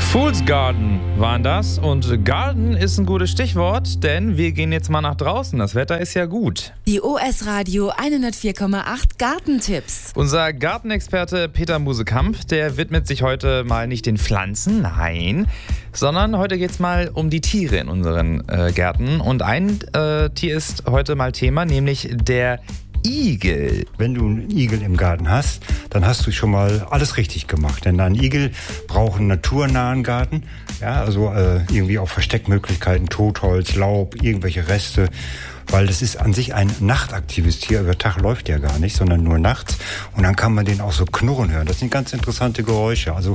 Fool's Garden waren das und Garden ist ein gutes Stichwort, denn wir gehen jetzt mal nach draußen. Das Wetter ist ja gut. Die OS Radio 104,8 Gartentipps. Unser Gartenexperte Peter Musekamp, der widmet sich heute mal nicht den Pflanzen, nein, sondern heute geht es mal um die Tiere in unseren Gärten. Und ein Tier ist heute mal Thema, nämlich der Igel. Wenn du einen Igel im Garten hast, dann hast du schon mal alles richtig gemacht. Denn ein Igel braucht einen naturnahen Garten. Ja, also irgendwie auch Versteckmöglichkeiten, Totholz, Laub, irgendwelche Reste. Weil das ist an sich ein nachtaktives Tier. Über Tag läuft der gar nicht, sondern nur nachts. Und dann kann man den auch so knurren hören. Das sind ganz interessante Geräusche. Also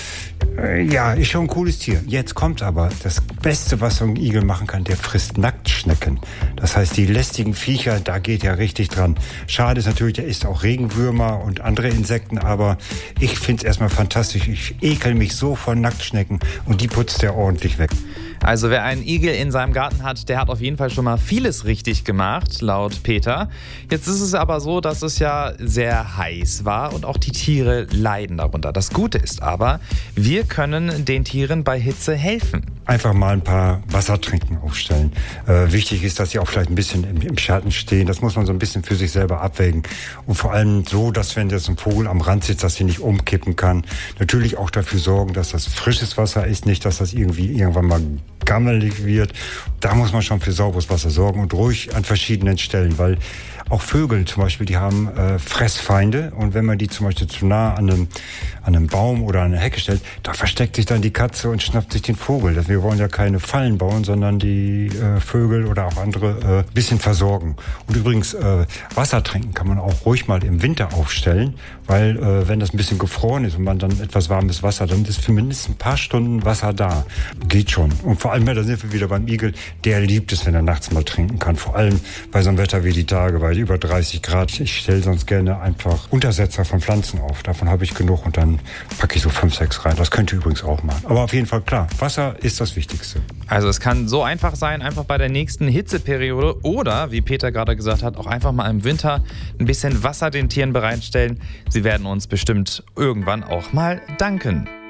ja, ist schon ein cooles Tier. Jetzt kommt aber das Beste, was so ein Igel machen kann, der frisst Nacktschnecken. Das heißt, die lästigen Viecher, da geht er richtig dran. Schade ist natürlich, der isst auch Regenwürmer und andere Insekten, aber ich finde es erstmal fantastisch. Ich ekel mich so von Nacktschnecken und die putzt er ordentlich weg. Also wer einen Igel in seinem Garten hat, der hat auf jeden Fall schon mal vieles richtig gemacht, laut Peter. Jetzt ist es aber so, dass es ja sehr heiß war und auch die Tiere leiden darunter. Das Gute ist aber, wir können den Tieren bei Hitze helfen. Einfach mal ein paar Wassertränken aufstellen. Wichtig ist, dass sie auch vielleicht ein bisschen im Schatten stehen. Das muss man so ein bisschen für sich selber abwägen. Und vor allem so, dass wenn jetzt ein Vogel am Rand sitzt, dass sie nicht umkippen kann. Natürlich auch dafür sorgen, dass das frisches Wasser ist, nicht, dass das irgendwie irgendwann mal gammelig wird. Da muss man schon für sauberes Wasser sorgen und ruhig an verschiedenen Stellen, weil auch Vögel zum Beispiel, die haben Fressfeinde und wenn man die zum Beispiel zu nah an einem Baum oder an eine Hecke stellt, da versteckt sich dann die Katze und schnappt sich den Vogel. Wir wollen ja keine Fallen bauen, sondern die Vögel oder auch andere ein bisschen versorgen. Und übrigens, Wassertränken kann man auch ruhig mal im Winter aufstellen, weil wenn das ein bisschen gefroren ist und man dann etwas warmes Wasser, dann ist für mindestens ein paar Stunden Wasser da. Geht schon. Und vor allem, da sind wir wieder beim Igel, der liebt es, wenn er nachts mal trinken kann. Vor allem bei so einem Wetter wie die Tage, weil über 30 Grad. Ich stelle sonst gerne einfach Untersetzer von Pflanzen auf. Davon habe ich genug und dann packe ich so 5, 6 rein. Das könnt ihr übrigens auch machen. Aber auf jeden Fall klar, Wasser ist das Wichtigste. Also es kann so einfach sein, einfach bei der nächsten Hitzeperiode oder, wie Peter gerade gesagt hat, auch einfach mal im Winter ein bisschen Wasser den Tieren bereitstellen. Sie werden uns bestimmt irgendwann auch mal danken.